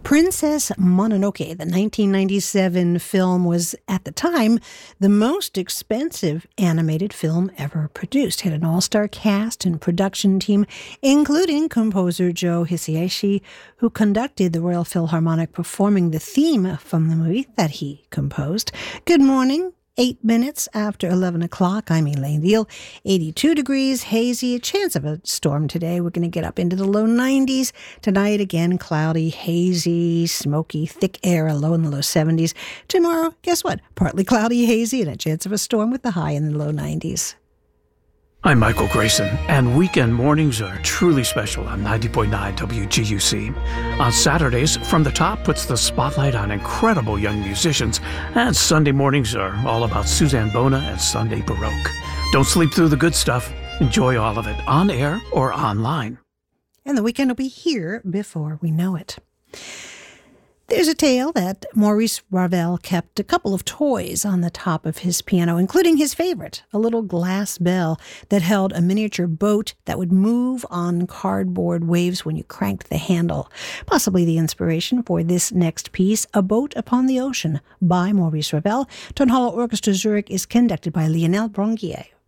Princess Mononoke, the 1997 film, was at the time the most expensive animated film ever produced. It had an all-star cast and production team, including composer Joe Hisaishi, who conducted the Royal Philharmonic performing the theme from the movie that he composed. Good morning. 8 minutes after 11 o'clock. I'm Elaine Deal. 82 degrees, hazy, a chance of a storm today. We're going to get up into the low 90s. Tonight, again, cloudy, hazy, smoky, thick air, a low in the low 70s. Tomorrow, guess what? Partly cloudy, hazy, and a chance of a storm with the high in the low 90s. I'm Michael Grayson, and weekend mornings are truly special on 90.9 WGUC. On Saturdays, From the Top puts the spotlight on incredible young musicians, and Sunday mornings are all about Suzanne Bona and Sunday Baroque. Don't sleep through the good stuff. Enjoy all of it, on air or online. And the weekend will be here before we know it. There's a tale that Maurice Ravel kept a couple of toys on the top of his piano, including his favorite, a little glass bell that held a miniature boat that would move on cardboard waves when you cranked the handle. Possibly the inspiration for this next piece, A Boat Upon the Ocean by Maurice Ravel. Tonhalle Orchestra Zurich is conducted by Lionel Bronguier.